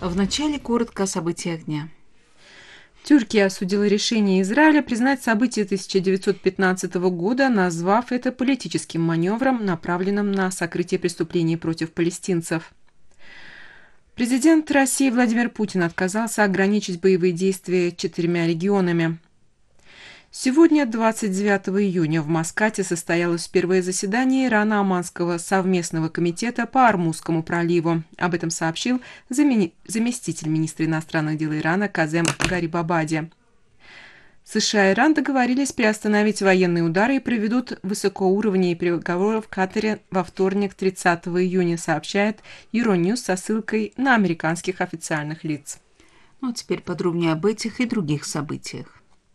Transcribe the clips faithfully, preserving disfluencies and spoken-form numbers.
Вначале коротко о событиях дня. Турция осудила решение Израиля признать события тысяча девятьсот пятнадцатого года, назвав это политическим маневром, направленным на сокрытие преступлений против палестинцев. Президент России Владимир Путин отказался ограничить боевые действия четырьмя регионами. Сегодня, двадцать девятого июня, в Маскате состоялось первое заседание Ирано-Оманского совместного комитета по Ормузскому проливу. Об этом сообщил замени... заместитель министра иностранных дел Ирана Казем Гарибабади. США и Иран договорились приостановить военные удары и проведут высокоуровневые переговоры в Катаре во вторник, тридцатого июня, сообщает Euronews со ссылкой на американских официальных лиц. Ну а теперь подробнее об этих и других событиях.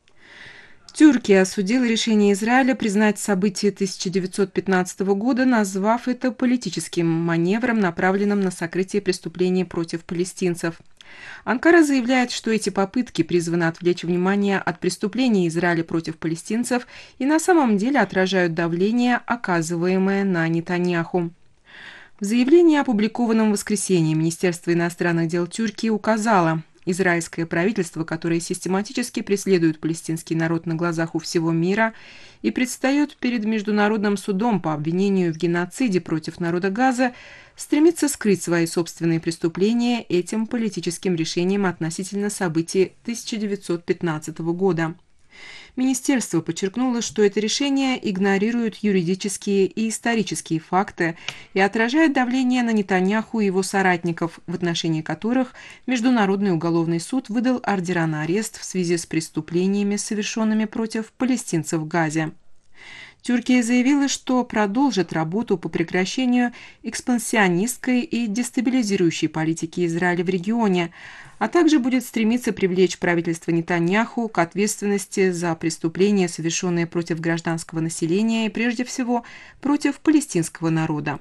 Турция осудила решение Израиля признать события тысяча девятьсот пятнадцатого года, назвав это политическим маневром, направленным на сокрытие преступлений против палестинцев. Анкара заявляет, что эти попытки призваны отвлечь внимание от преступлений Израиля против палестинцев и на самом деле отражают давление, оказываемое на Нетаньяху. В заявлении, опубликованном в воскресенье, Министерство иностранных дел Турции указало: израильское правительство, которое систематически преследует палестинский народ на глазах у всего мира и предстает перед Международным судом по обвинению в геноциде против народа Газа, стремится скрыть свои собственные преступления этим политическим решением относительно событий тысяча девятьсот пятнадцатого года. Министерство подчеркнуло, что это решение игнорирует юридические и исторические факты и отражает давление на Нетаньяху и его соратников, в отношении которых Международный уголовный суд выдал ордера на арест в связи с преступлениями, совершенными против палестинцев в Газе. Турция заявила, что продолжит работу по прекращению экспансионистской и дестабилизирующей политики Израиля в регионе, а также будет стремиться привлечь правительство Нетаньяху к ответственности за преступления, совершенные против гражданского населения и, прежде всего, против палестинского народа.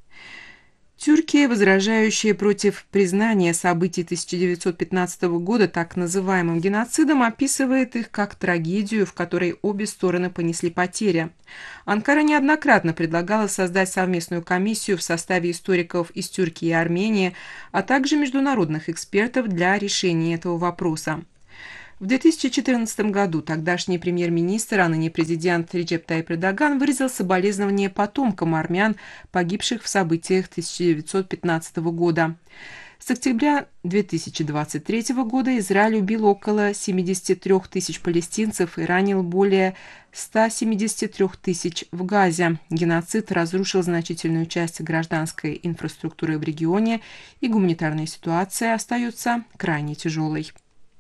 Турция, возражающая против признания событий тысяча девятьсот пятнадцатого года так называемым геноцидом, описывает их как трагедию, в которой обе стороны понесли потери. Анкара неоднократно предлагала создать совместную комиссию в составе историков из Турции и Армении, а также международных экспертов для решения этого вопроса. В две тысячи четырнадцатом году тогдашний премьер-министр, а ныне президент Реджеп Тайип Эрдоган выразил соболезнования потомкам армян, погибших в событиях тысяча девятьсот пятнадцатого года. С октября две тысячи двадцать третьего года Израиль убил около семидесяти трёх тысяч палестинцев и ранил более ста семидесяти трёх тысяч в Газе. Геноцид разрушил значительную часть гражданской инфраструктуры в регионе, и гуманитарная ситуация остается крайне тяжелой.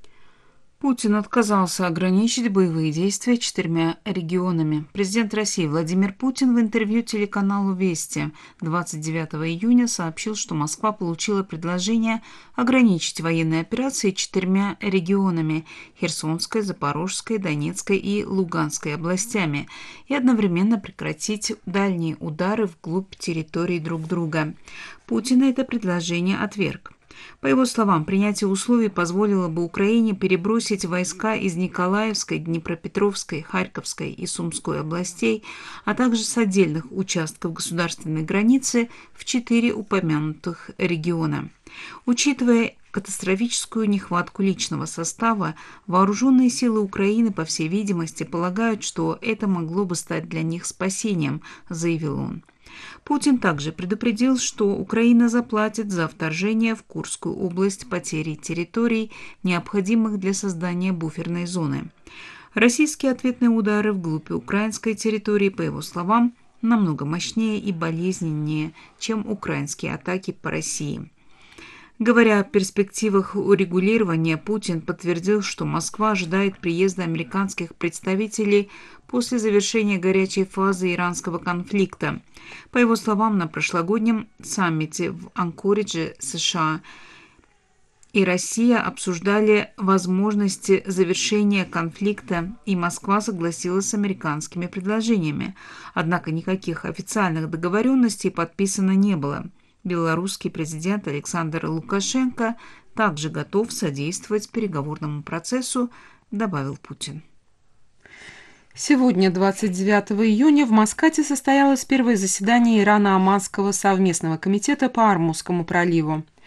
Путин отказался ограничить боевые действия четырьмя регионами. Президент России Владимир Путин в интервью телеканалу «Вести» двадцать девятого июня сообщил, что Москва получила предложение ограничить военные операции четырьмя регионами – Херсонской, Запорожской, Донецкой и Луганской областями – и одновременно прекратить дальние удары вглубь территорий друг друга. Путин это предложение отверг. По его словам, принятие условий позволило бы Украине перебросить войска из Николаевской, Днепропетровской, Харьковской и Сумской областей, а также с отдельных участков государственной границы в четыре упомянутых региона. Учитывая катастрофическую нехватку личного состава, вооруженные силы Украины, по всей видимости, полагают, что это могло бы стать для них спасением, заявил он. Путин также предупредил, что Украина заплатит за вторжение в Курскую область потерей территорий, необходимых для создания буферной зоны. Российские ответные удары вглубь украинской территории, по его словам, намного мощнее и болезненнее, чем украинские атаки по России. Говоря о перспективах урегулирования, Путин подтвердил, что Москва ожидает приезда американских представителей после завершения горячей фазы иранского конфликта. По его словам, на прошлогоднем саммите в Анкоридже США и Россия обсуждали возможности завершения конфликта, и Москва согласилась с американскими предложениями. Однако никаких официальных договоренностей подписано не было. Белорусский президент Александр Лукашенко также готов содействовать переговорному процессу, добавил Путин. Сегодня, двадцать девятого июня, в Маскате состоялось первое заседание Ирано-Оманского совместного комитета по Ормузскому проливу.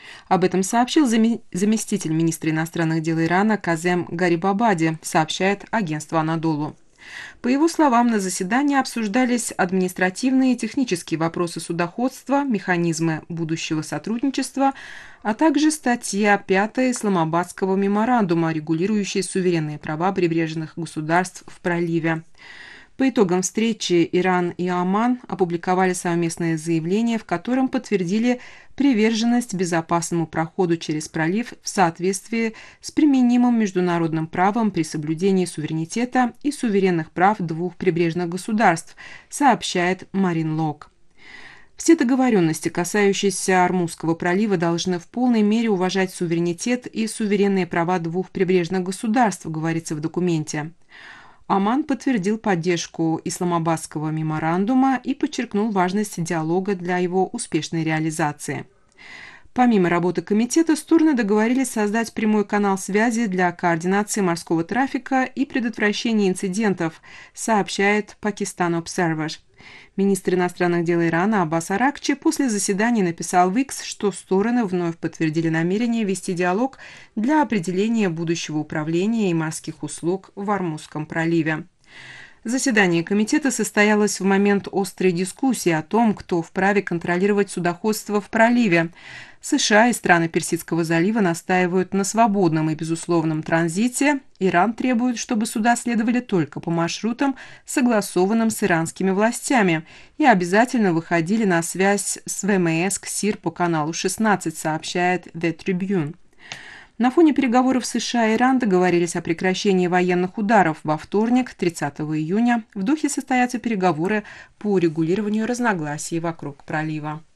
Об этом сообщил зам... заместитель министра иностранных дел Ирана Казем Гарибабади, сообщает агентство Анадолу. По его словам, на заседании обсуждались административные и технические вопросы судоходства, механизмы будущего сотрудничества, а также статья пятая Исламабадского меморандума, регулирующая суверенные права прибрежных государств в проливе. По итогам встречи Иран и Оман опубликовали совместное заявление, в котором подтвердили приверженность безопасному проходу через пролив в соответствии с применимым международным правом при соблюдении суверенитета и суверенных прав двух прибрежных государств, сообщает Марин Лок. Все договоренности, касающиеся Ормузского пролива, должны в полной мере уважать суверенитет и суверенные права двух прибрежных государств, говорится в документе. Оман подтвердил поддержку Исламабадского меморандума и подчеркнул важность диалога для его успешной реализации. Помимо работы комитета, стороны договорились создать прямой канал связи для координации морского трафика и предотвращения инцидентов, сообщает Pakistan Observer. Министр иностранных дел Ирана Аббас Аракчи после заседания написал в Икс, что стороны вновь подтвердили намерение вести диалог для определения будущего управления и морских услуг в Ормузском проливе. Заседание комитета состоялось в момент острой дискуссии о том, кто вправе контролировать судоходство в проливе. США и страны Персидского залива настаивают на свободном и безусловном транзите. Иран требует, чтобы суда следовали только по маршрутам, согласованным с иранскими властями, и обязательно выходили на связь с ВМС КСИР по каналу шестнадцать, сообщает The Tribune. На фоне переговоров США и Иран договорились о прекращении военных ударов. Во вторник, тридцатого июня, в Дохе состоятся переговоры по урегулированию разногласий вокруг пролива.